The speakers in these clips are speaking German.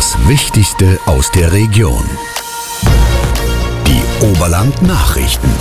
Das Wichtigste aus der Region. Die Oberland-Nachrichten.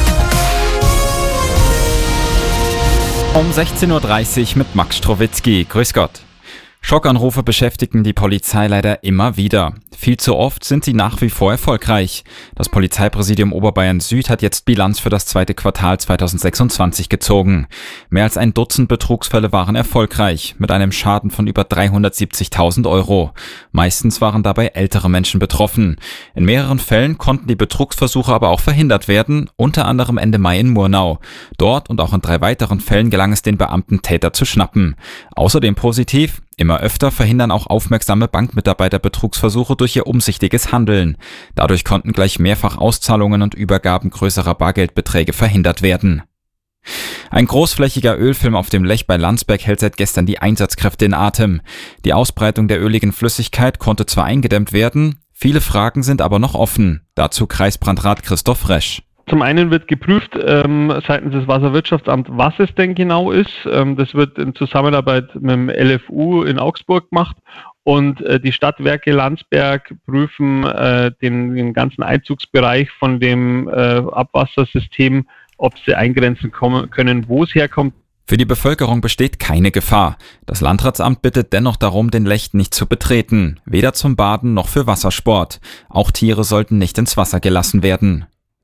Um 16.30 Uhr mit Max Strowitzki. Grüß Gott. Schockanrufe beschäftigen die Polizei leider immer wieder. Viel zu oft sind sie nach wie vor erfolgreich. Das Polizeipräsidium Oberbayern Süd hat jetzt Bilanz für das zweite Quartal 2026 gezogen. Mehr als ein Dutzend Betrugsfälle waren erfolgreich, mit einem Schaden von über 370.000 €. Meistens waren dabei ältere Menschen betroffen. In mehreren Fällen konnten die Betrugsversuche aber auch verhindert werden, unter anderem Ende Mai in Murnau. Dort und auch in 3 weiteren Fällen gelang es den Beamten, Täter zu schnappen. Außerdem positiv: immer öfter verhindern auch aufmerksame Bankmitarbeiter Betrugsversuche durch ihr umsichtiges Handeln. Dadurch konnten gleich mehrfach Auszahlungen und Übergaben größerer Bargeldbeträge verhindert werden. Ein großflächiger Ölfilm auf dem Lech bei Landsberg hält seit gestern die Einsatzkräfte in Atem. Die Ausbreitung der öligen Flüssigkeit konnte zwar eingedämmt werden, viele Fragen sind aber noch offen. Dazu Kreisbrandrat Christoph Resch. Zum einen wird geprüft seitens des Wasserwirtschaftsamts, was es denn genau ist. Das wird in Zusammenarbeit mit dem LFU in Augsburg gemacht. Und die Stadtwerke Landsberg prüfen den ganzen Einzugsbereich von dem Abwassersystem, ob sie eingrenzen können, wo es herkommt. Für die Bevölkerung besteht keine Gefahr. Das Landratsamt bittet dennoch darum, den Lech nicht zu betreten. Weder zum Baden noch für Wassersport. Auch Tiere sollten nicht ins Wasser gelassen werden.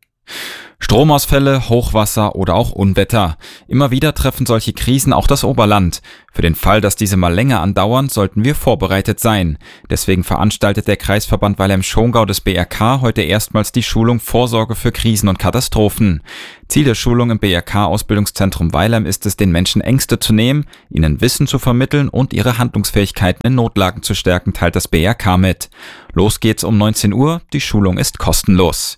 Stromausfälle, Hochwasser oder auch Unwetter. Immer wieder treffen solche Krisen auch das Oberland. Für den Fall, dass diese mal länger andauern, sollten wir vorbereitet sein. Deswegen veranstaltet der Kreisverband Weilheim-Schongau des BRK heute erstmals die Schulung Vorsorge für Krisen und Katastrophen. Ziel der Schulung im BRK-Ausbildungszentrum Weilheim ist es, den Menschen Ängste zu nehmen, ihnen Wissen zu vermitteln und ihre Handlungsfähigkeiten in Notlagen zu stärken, teilt das BRK mit. Los geht's um 19 Uhr, die Schulung ist kostenlos.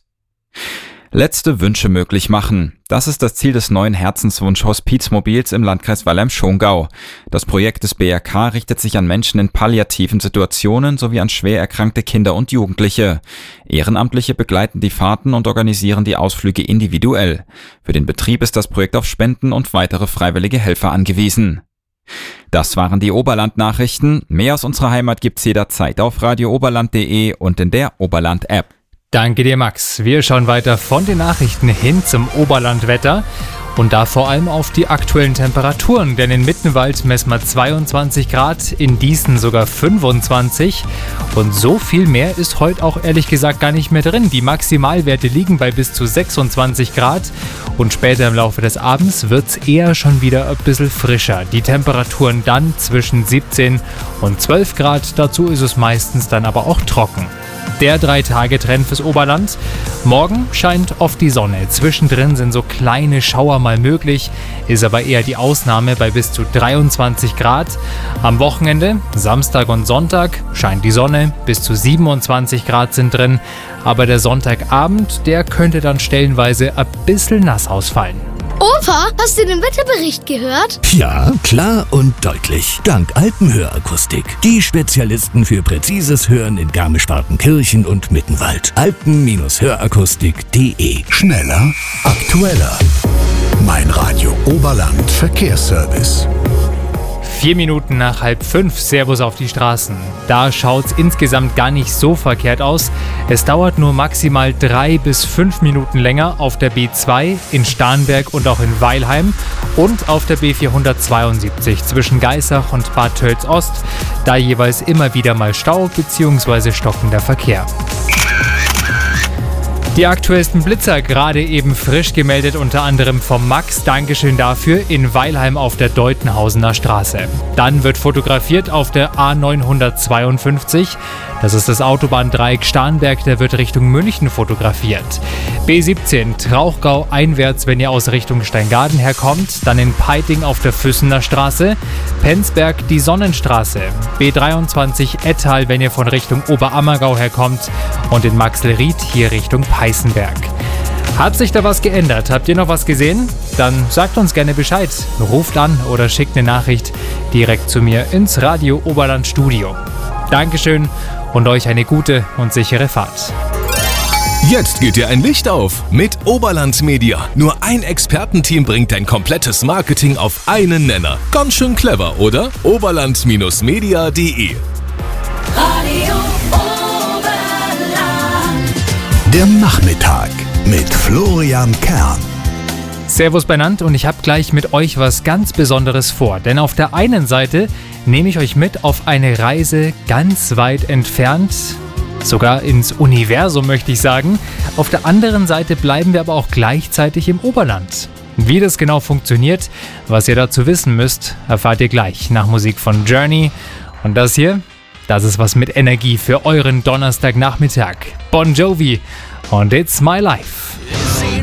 Letzte Wünsche möglich machen. Das ist das Ziel des neuen Herzenswunsch-Hospizmobils im Landkreis Weilheim-Schongau. Das Projekt des BRK richtet sich an Menschen in palliativen Situationen sowie an schwer erkrankte Kinder und Jugendliche. Ehrenamtliche begleiten die Fahrten und organisieren die Ausflüge individuell. Für den Betrieb ist das Projekt auf Spenden und weitere freiwillige Helfer angewiesen. Das waren die Oberland-Nachrichten. Mehr aus unserer Heimat gibt's jederzeit auf radiooberland.de und in der Oberland-App. Danke dir, Max. Wir schauen weiter von den Nachrichten hin zum Oberlandwetter und da vor allem auf die aktuellen Temperaturen, denn in Mittenwald messen wir 22 Grad, in Dießen sogar 25 und so viel mehr ist heute auch ehrlich gesagt gar nicht mehr drin. Die Maximalwerte liegen bei bis zu 26 Grad und später im Laufe des Abends wird es eher schon wieder ein bisschen frischer. Die Temperaturen dann zwischen 17 und 12 Grad, dazu ist es meistens dann aber auch trocken. Der 3-Tage-Trend fürs Oberland. Morgen scheint oft die Sonne. Zwischendrin sind so kleine Schauer mal möglich, ist aber eher die Ausnahme bei bis zu 23 Grad. Am Wochenende, Samstag und Sonntag, scheint die Sonne, bis zu 27 Grad sind drin. Aber der Sonntagabend, der könnte dann stellenweise ein bisschen nass ausfallen. Opa, hast du den Wetterbericht gehört? Ja, klar und deutlich. Dank Alpenhörakustik. Die Spezialisten für präzises Hören in Garmisch-Partenkirchen und Mittenwald. alpen-hörakustik.de. Schneller, aktueller. Mein Radio Oberland Verkehrsservice. 4 Minuten nach 4:30, Servus auf die Straßen. Da schaut's insgesamt gar nicht so verkehrt aus. Es dauert nur maximal 3 bis 5 Minuten länger auf der B2 in Starnberg und auch in Weilheim und auf der B472 zwischen Geisach und Bad Tölz-Ost. Da jeweils immer wieder mal Stau bzw. stockender Verkehr. Die aktuellsten Blitzer gerade eben frisch gemeldet, unter anderem vom Max. Dankeschön dafür, in Weilheim auf der Deutenhausener Straße. Dann wird fotografiert auf der A952. Das ist das Autobahndreieck Starnberg, der wird Richtung München fotografiert. B17 Trauchgau einwärts, wenn ihr aus Richtung Steingaden herkommt. Dann in Peiting auf der Füssener Straße. Penzberg die Sonnenstraße. B23 Ettal, wenn ihr von Richtung Oberammergau herkommt. Und in Maxlried hier Richtung Peißenberg. Hat sich da was geändert? Habt ihr noch was gesehen? Dann sagt uns gerne Bescheid. Ruft an oder schickt eine Nachricht direkt zu mir ins Radio Oberland Studio. Dankeschön und euch eine gute und sichere Fahrt. Jetzt geht dir ein Licht auf mit Oberland Media. Nur ein Expertenteam bringt dein komplettes Marketing auf einen Nenner. Ganz schön clever, oder? Oberland-media.de Radio Der Nachmittag mit Florian Kern. Servus benannt und ich habe gleich mit euch was ganz Besonderes vor. Denn auf der einen Seite nehme ich euch mit auf eine Reise ganz weit entfernt, sogar ins Universum möchte ich sagen. Auf der anderen Seite bleiben wir aber auch gleichzeitig im Oberland. Wie das genau funktioniert, was ihr dazu wissen müsst, erfahrt ihr gleich nach Musik von Journey. Und das hier, das ist was mit Energie für euren Donnerstagnachmittag. Bon Jovi und It's My Life.